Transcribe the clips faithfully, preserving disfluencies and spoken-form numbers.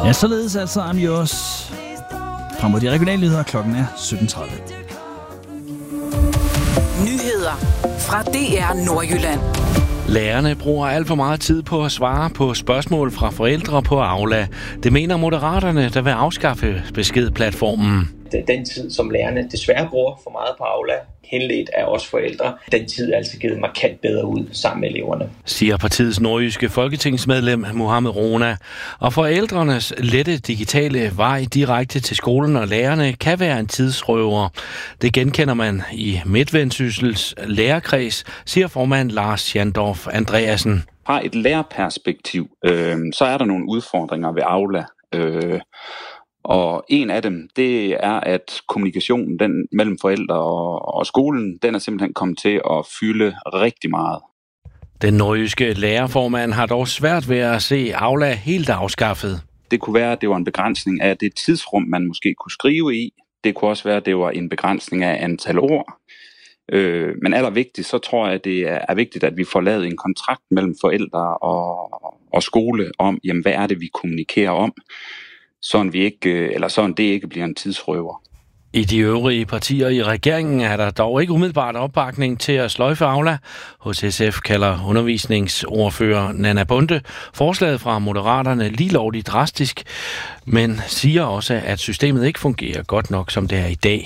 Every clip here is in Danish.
Ja, således altså I'm Yours. Frem mod de regionale nyheder. Klokken er sytten tredive. Nyheder fra D R Nordjylland. Lærerne bruger alt for meget tid på at svare på spørgsmål fra forældre på Aula. Det mener Moderaterne, der vil afskaffe beskedplatformen. Den tid, som lærerne desværre bruger for meget på Aula, henledt af os forældre, den tid er altså givet markant bedre ud sammen med eleverne. Siger partiets nordjyske folketingsmedlem Mohamed Rona. Og forældrenes lette digitale vej direkte til skolen og lærerne kan være en tidsrøver. Det genkender man i Midtvendsyssels lærerkreds, siger formand Lars Schandorf Andreasen. Fra et lærerperspektiv, øh, så er der nogle udfordringer ved Aula. Øh, Og en af dem, det er, at kommunikationen den, mellem forældre og, og skolen, den er simpelthen kommet til at fylde rigtig meget. Den nordjyske lærerformand har dog svært ved at se Aula helt afskaffet. Det kunne være, at det var en begrænsning af det tidsrum, man måske kunne skrive i. Det kunne også være, at det var en begrænsning af antal ord. Øh, men allervigtigst, så tror jeg, at det er vigtigt, at vi får lavet en kontrakt mellem forældre og, og skole om, jamen, hvad er det, vi kommunikerer om. Sådan, vi ikke, eller sådan det ikke bliver en tidsrøver. I de øvrige partier i regeringen er der dog ikke umiddelbart opbakning til at sløjfe Aula. Hos S F kalder undervisningsordfører Nanna Bonde forslaget fra Moderaterne lige lovligt drastisk, men siger også, at systemet ikke fungerer godt nok, som det er i dag.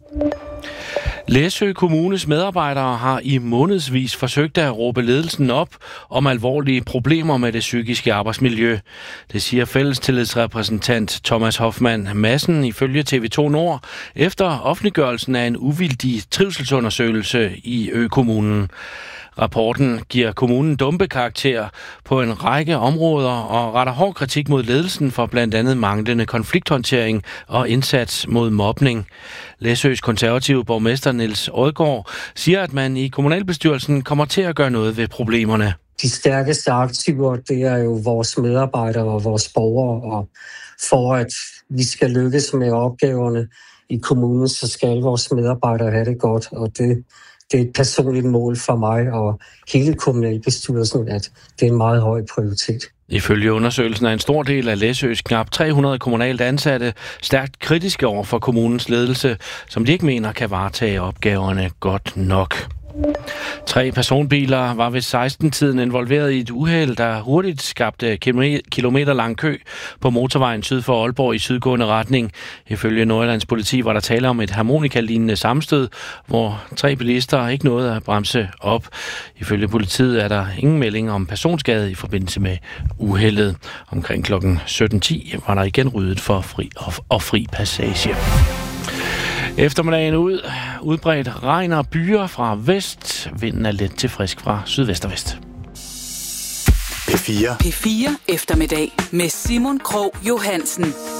Læsø Kommunes medarbejdere har i månedsvis forsøgt at råbe ledelsen op om alvorlige problemer med det psykiske arbejdsmiljø. Det siger fællestillidsrepræsentant Thomas Hoffmann Madsen ifølge T V to Nord efter offentliggørelsen af en uvildig trivselsundersøgelse i Ø-kommunen. Rapporten giver kommunen dumpekarakter på en række områder og retter hård kritik mod ledelsen for blandt andet manglende konflikthåndtering og indsats mod mobning. Læsøs konservative borgmester Niels Odgaard siger, at man i kommunalbestyrelsen kommer til at gøre noget ved problemerne. De stærkeste aktiver, det er jo vores medarbejdere og vores borgere, og for at vi skal lykkes med opgaverne i kommunen, så skal vores medarbejdere have det godt, og det Det er et personligt mål for mig og hele kommunalbestyrelsen, at det er en meget høj prioritet. Ifølge undersøgelsen er en stor del af Læsøs knap tre hundrede kommunalt ansatte stærkt kritiske over for kommunens ledelse, som de ikke mener kan varetage opgaverne godt nok. Tre personbiler var ved seksten-tiden involveret i et uheld, der hurtigt skabte kilometer lang kø på motorvejen syd for Aalborg i sydgående retning. Ifølge Nordjyllands politi var der tale om et harmonika-lignende sammenstød, hvor tre bilister ikke nåede at bremse op. Ifølge politiet er der ingen melding om personskade i forbindelse med uheldet. Omkring klokken sytten ti var der igen ryddet for fri og, og fri passage. Eftermiddagen ud, udbredt regn og byer fra vest. Vinden er let til frisk fra sydvest og vest. P fire. P fire eftermiddag med Simon Krog Johansen.